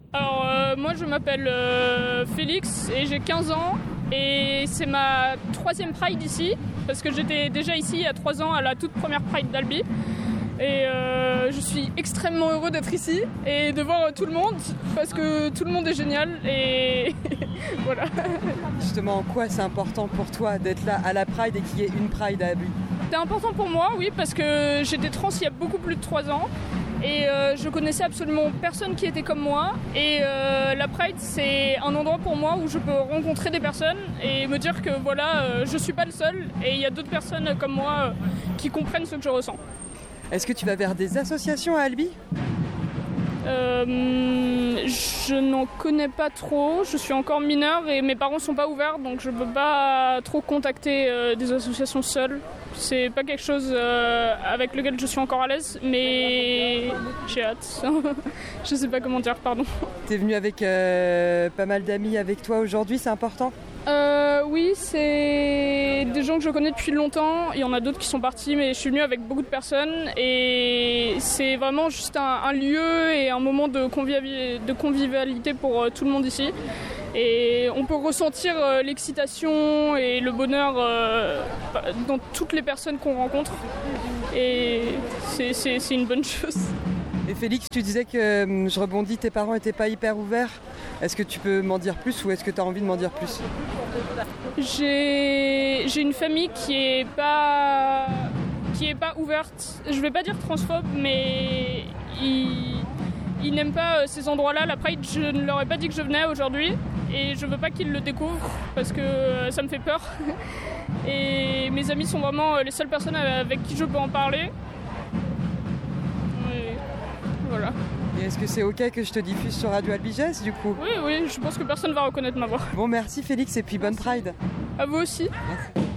Alors moi je m'appelle Félix et j'ai 15 ans et c'est ma 3e Pride ici parce que j'étais déjà ici il y a 3 ans à la toute première Pride d'Albi et je suis extrêmement heureux d'être ici et de voir tout le monde parce que tout le monde est génial et voilà. Justement, en quoi c'est important pour toi d'être là à la Pride et qu'il y ait une Pride à Albi ? C'est important pour moi, oui, parce que j'étais trans il y a beaucoup plus de 3 ans. Et je connaissais absolument personne qui était comme moi. Et la Pride, c'est un endroit pour moi où je peux rencontrer des personnes et me dire que voilà, je suis pas le seul. Et il y a d'autres personnes comme moi qui comprennent ce que je ressens. Est-ce que tu vas vers des associations à Albi ? Je n'en connais pas trop. Je suis encore mineure et mes parents sont pas ouverts, donc je peux pas trop contacter des associations seules. C'est pas quelque chose avec lequel je suis encore à l'aise, mais j'ai hâte. Je sais pas comment dire, pardon. T'es venue avec pas mal d'amis avec toi aujourd'hui, c'est important ? Oui, c'est des gens que je connais depuis longtemps. Il y en a d'autres qui sont partis, mais je suis venue avec beaucoup de personnes. Et c'est vraiment juste un lieu et un moment de convivialité pour tout le monde ici. Et on peut ressentir l'excitation et le bonheur dans toutes les personnes qu'on rencontre. Et c'est une bonne chose. Et Félix, tu disais que, je rebondis, tes parents n'étaient pas hyper ouverts. Est-ce que tu peux m'en dire plus ou est-ce que tu as envie de m'en dire plus ? J'ai une famille qui est pas ouverte. Je vais pas dire transphobe, mais ils n'aiment pas ces endroits-là. La Pride, je ne leur ai pas dit que je venais aujourd'hui et je veux pas qu'ils le découvrent parce que ça me fait peur. Et mes amis sont vraiment les seules personnes avec qui je peux en parler. Et voilà. Et est-ce que c'est ok que je te diffuse sur Radio Albiges du coup ? Oui, je pense que personne va reconnaître ma voix. Bon, merci Félix et puis bonne Pride. À vous aussi. Merci.